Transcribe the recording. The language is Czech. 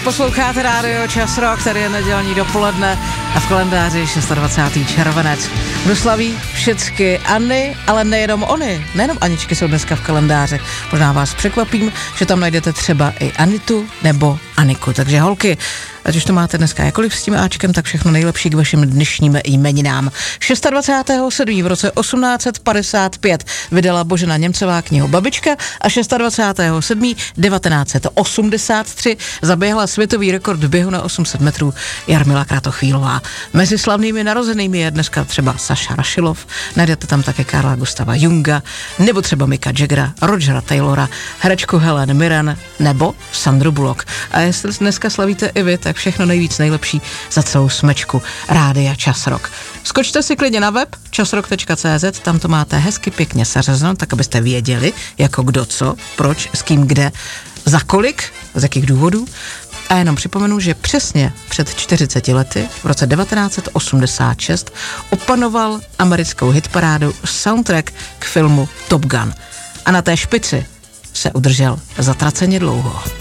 posloucháte rádio Čas Rock, tady je nedělní dopoledne a v kalendáři 26. červenec. Kdo slaví všecky Anny, ale nejenom nejenom Aničky jsou dneska v kalendáři. Možná vás překvapím, že tam najdete třeba i Anitu nebo Aniku. Takže holky, ať už to máte dneska jakoliv s tím Ačkem, tak všechno nejlepší k vašim dnešním jmeninám. 26.7. v roce 1855 vydala Božena Němcová knihu Babička a 26.7. 1983 zaběhla světový rekord v běhu na 800 metrů Jarmila Kratochvílová. Mezi slavnými narozenými je dneska třeba Saša Rašilov, najdete tam také Karla Gustava Junga, nebo třeba Micka Jaggera, Rogera Taylora, herečku Helen Mirren nebo Sandru Bullock. A jestli dneska slavíte i vy, tak všechno nejvíc nejlepší za celou smečku Rádia Čas Rock. Skočte si klidně na web časrock.cz, tam to máte hezky pěkně seřazeno, tak abyste věděli, jako kdo co, proč, s kým, kde, za kolik, z jakých důvodů. A jenom připomenu, že přesně před 40 lety, v roce 1986, opanoval americkou hitparádu soundtrack k filmu Top Gun. A na té špici se udržel zatraceně dlouho.